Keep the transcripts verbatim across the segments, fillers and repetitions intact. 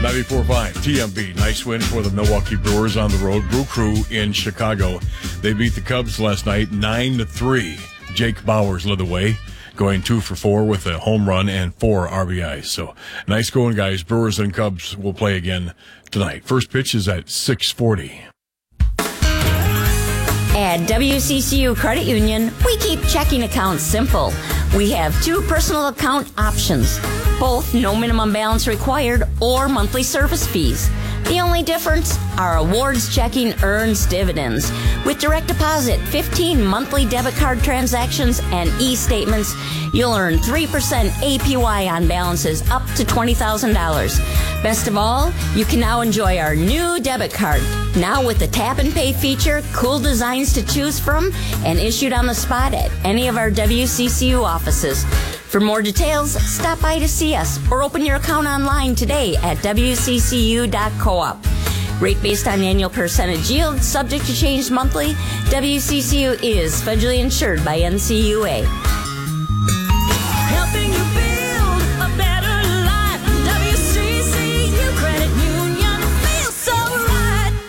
ninety-four point five T M B. Nice win for the Milwaukee Brewers on the road. Brew Crew in Chicago. They beat the Cubs last night nine to three. Jake Bauers led the way, going two for four with a home run and four R B Is. So nice going, guys. Brewers and Cubs will play again tonight. First pitch is at six forty. At W C C U Credit Union, we keep checking accounts simple. We have two personal account options, both no minimum balance required or monthly service fees. The only difference, our awards checking earns dividends. With direct deposit, fifteen monthly debit card transactions, and e-statements, you'll earn three percent A P Y on balances up to twenty thousand dollars. Best of all, you can now enjoy our new debit card. Now with the tap and pay feature, cool designs to choose from, and issued on the spot at any of our W C C U offices. For more details, stop by to see us or open your account online today at W C C U dot coop. Rate based on annual percentage yield, subject to change monthly. W C C U is federally insured by N C U A. Helping you build a better life. W C C U Credit Union feels so right.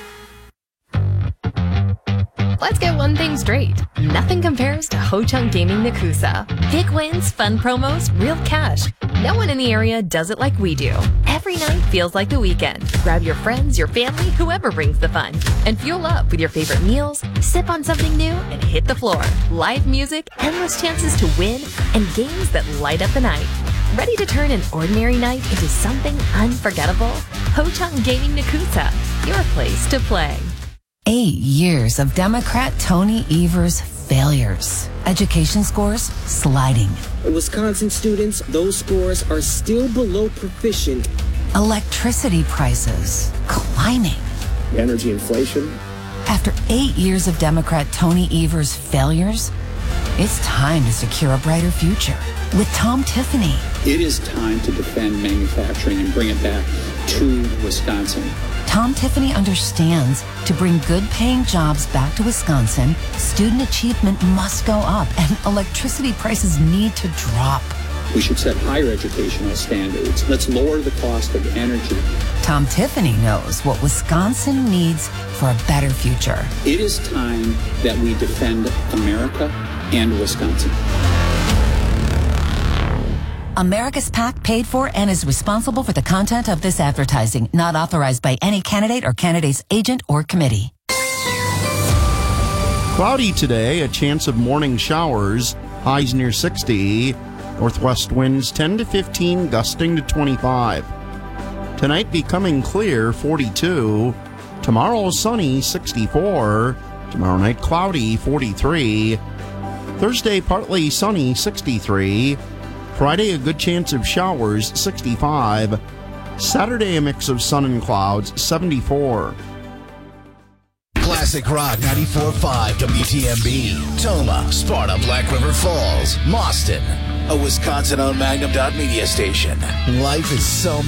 Let's get one thing straight. Nothing compares to Ho Chunk Gaming Nakusa. Big wins, fun promos, real cash. No one in the area does it like we do. Every night feels like the weekend. Grab your friends, your family, whoever brings the fun. And fuel up with your favorite meals, sip on something new, and hit the floor. Live music, endless chances to win, and games that light up the night. Ready to turn an ordinary night into something unforgettable? Ho Chunk Gaming Nakusa, your place to play. Eight years of Democrat Tony Evers' failures. Education scores sliding. Wisconsin students, those scores are still below proficient. Electricity prices climbing. Energy inflation. After eight years of Democrat Tony Evers' failures, it's time to secure a brighter future with Tom Tiffany. It is time to defend manufacturing and bring it back to Wisconsin. Tom Tiffany understands to bring good-paying jobs back to Wisconsin, student achievement must go up and electricity prices need to drop. We should set higher educational standards. Let's lower the cost of energy. Tom Tiffany knows what Wisconsin needs for a better future. It is time that we defend America and Wisconsin. America's PAC paid for and is responsible for the content of this advertising, not authorized by any candidate or candidate's agent or committee. Cloudy today, a chance of morning showers, highs near sixty, northwest winds ten to fifteen, gusting to twenty-five. Tonight becoming clear, forty-two. Tomorrow sunny, sixty-four. Tomorrow night cloudy, forty-three. Thursday partly sunny, sixty-three. Friday, a good chance of showers, sixty-five. Saturday, a mix of sun and clouds, seventy-four. Classic Rock ninety-four point five W T M B. Toma, Sparta, Black River Falls, Mauston. A Wisconsin-owned Magnum dot media station. Life is so